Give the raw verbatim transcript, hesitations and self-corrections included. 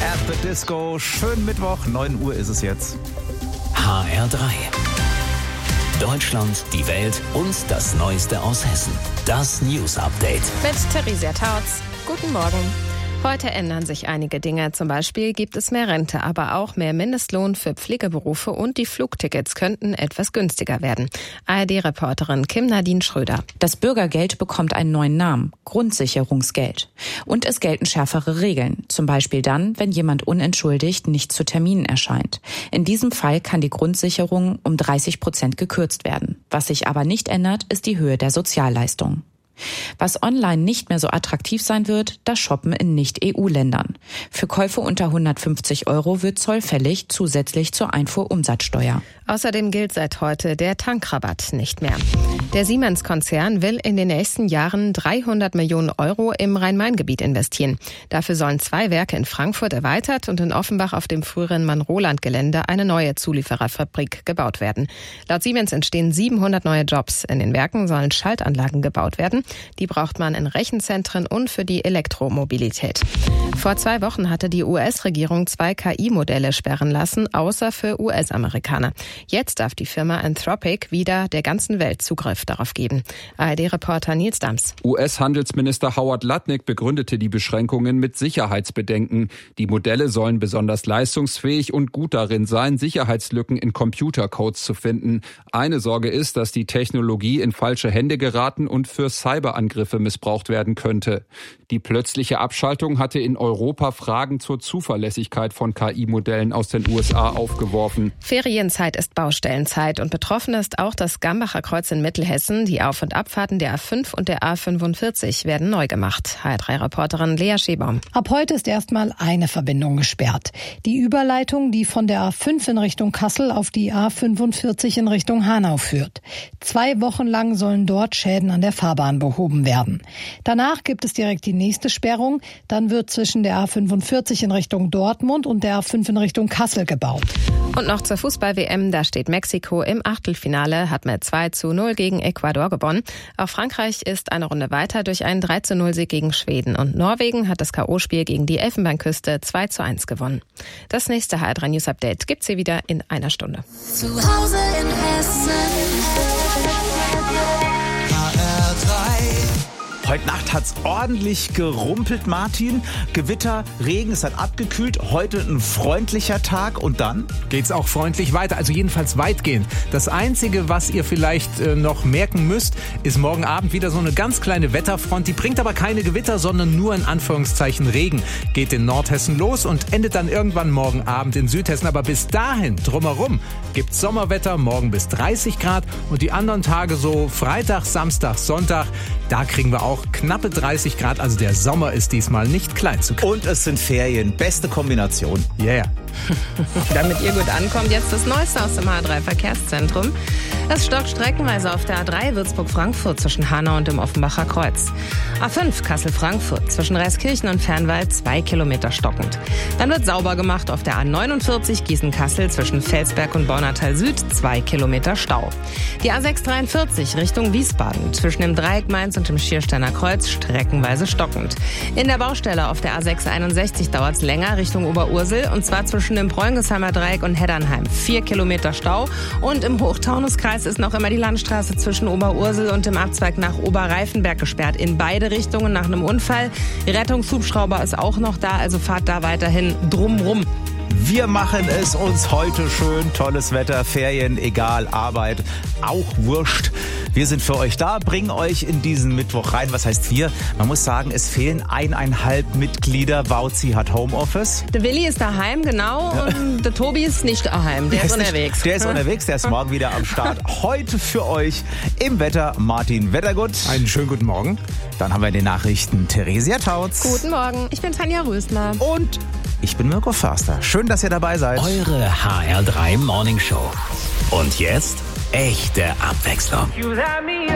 at the Disco. Schönen Mittwoch, neun Uhr ist es jetzt. H R drei. Deutschland, die Welt und das Neueste aus Hessen. Das News Update. Mit Theresia Tautz. Guten Morgen. Heute ändern sich einige Dinge. Zum Beispiel gibt es mehr Rente, aber auch mehr Mindestlohn für Pflegeberufe und die Flugtickets könnten etwas günstiger werden. A R D-Reporterin Kim Nadine Schröder. Das Bürgergeld bekommt einen neuen Namen, Grundsicherungsgeld. Und es gelten schärfere Regeln, zum Beispiel dann, wenn jemand unentschuldigt nicht zu Terminen erscheint. In diesem Fall kann die Grundsicherung um dreißig Prozent gekürzt werden. Was sich aber nicht ändert, ist die Höhe der Sozialleistungen. Was online nicht mehr so attraktiv sein wird, das Shoppen in Nicht-E U-Ländern. Für Käufe unter hundertfünfzig Euro wird Zoll fällig, zusätzlich zur Einfuhrumsatzsteuer. Außerdem gilt seit heute der Tankrabatt nicht mehr. Der Siemens-Konzern will in den nächsten Jahren dreihundert Millionen Euro im Rhein-Main-Gebiet investieren. Dafür sollen zwei Werke in Frankfurt erweitert und in Offenbach auf dem früheren Mann-Roland-Gelände eine neue Zuliefererfabrik gebaut werden. Laut Siemens entstehen siebenhundert neue Jobs. In den Werken sollen Schaltanlagen gebaut werden. Die braucht man in Rechenzentren und für die Elektromobilität. Vor zwei Wochen hatte die U S-Regierung zwei K I-Modelle sperren lassen, außer für U S-Amerikaner. Jetzt darf die Firma Anthropic wieder der ganzen Welt Zugriff darauf geben. A R D-Reporter Nils Dams. U S-Handelsminister Howard Lutnick begründete die Beschränkungen mit Sicherheitsbedenken. Die Modelle sollen besonders leistungsfähig und gut darin sein, Sicherheitslücken in Computercodes zu finden. Eine Sorge ist, dass die Technologie in falsche Hände geraten und für Cyberangriffe missbraucht werden könnte. Die plötzliche Abschaltung hatte in Europa Fragen zur Zuverlässigkeit von K I-Modellen aus den U S A aufgeworfen. Ferienzeit ist Baustellenzeit und betroffen ist auch das Gambacher Kreuz in Mittelhessen. Die Auf- und Abfahrten der A fünf und der A fünfundvierzig werden neu gemacht. H R drei-Reporterin Lea Schebaum. Ab heute ist erstmal eine Verbindung gesperrt. Die Überleitung, die von der A fünf in Richtung Kassel auf die A fünfundvierzig in Richtung Hanau führt. Zwei Wochen lang sollen dort Schäden an der Fahrbahn behoben werden. Danach gibt es direkt die nächste Sperrung. Dann wird zwischen der A fünfundvierzig in Richtung Dortmund und der A fünf in Richtung Kassel gebaut. Und noch zur Fußball-W M, da steht Mexiko im Achtelfinale, hat mit zwei zu null gegen Ecuador gewonnen. Auch Frankreich ist eine Runde weiter durch einen drei zu null Sieg gegen Schweden. Und Norwegen hat das K O-Spiel gegen die Elfenbeinküste zwei zu eins gewonnen. Das nächste H R drei News Update gibt's hier wieder in einer Stunde. Zu Hause in Hessen. H R drei. Heute Nacht hat's ordentlich gerumpelt, Martin. Gewitter, Regen, es hat abgekühlt. Heute ein freundlicher Tag und dann geht's auch freundlich weiter, also jedenfalls weitgehend. Das Einzige, was ihr vielleicht äh, noch merken müsst, ist morgen Abend wieder so eine ganz kleine Wetterfront. Die bringt aber keine Gewitter, sondern nur in Anführungszeichen Regen. Geht in Nordhessen los und endet dann irgendwann morgen Abend in Südhessen. Aber bis dahin, drumherum, gibt's Sommerwetter, morgen bis dreißig Grad. Und die anderen Tage so Freitag, Samstag, Sonntag, da kriegen wir auch knappe dreißig Grad, also der Sommer ist diesmal nicht klein zu kriegen. Und es sind Ferien, beste Kombination. Yeah. Damit ihr gut ankommt, jetzt das Neueste aus dem H R drei Verkehrszentrum. Es stockt streckenweise auf der A drei Würzburg-Frankfurt zwischen Hanau und dem Offenbacher Kreuz. A fünf Kassel-Frankfurt zwischen Reiskirchen und Fernwald zwei Kilometer stockend. Dann wird sauber gemacht auf der A neunundvierzig Gießen-Kassel zwischen Felsberg und Bornatal Süd zwei Kilometer Stau. Die A sechs dreiundvierzig Richtung Wiesbaden zwischen dem Dreieck Mainz und dem Schiersteiner Kreuz streckenweise stockend. In der Baustelle auf der A sechs einundsechzig dauert es länger Richtung Oberursel und zwar zwischen dem Preungesheimer Dreieck und Heddernheim. Vier Kilometer Stau und im Hochtaunuskreis ist noch immer die Landstraße zwischen Oberursel und dem Abzweig nach Oberreifenberg gesperrt. In beide Richtungen nach einem Unfall. Rettungshubschrauber ist auch noch da, also fahrt da weiterhin drumrum. Wir machen es uns heute schön. Tolles Wetter, Ferien, egal, Arbeit, auch wurscht. Wir sind für euch da, bringen euch in diesen Mittwoch rein. Was heißt wir? Man muss sagen, es fehlen eineinhalb Mitglieder. Wauzi hat Homeoffice. Der Willi ist daheim, genau. Ja. Und der Tobi ist nicht daheim. Der, der ist unterwegs. Nicht, der ist unterwegs, der ist morgen wieder am Start. Heute für euch im Wetter Martin Wettergut. Einen schönen guten Morgen. Dann haben wir in den Nachrichten Theresia Tautz. Guten Morgen, ich bin Tanja Rösler. Und ich bin Mirko Förster. Schön, dass ihr dabei seid. Eure H R drei Morning Show. Und jetzt echte Abwechslung.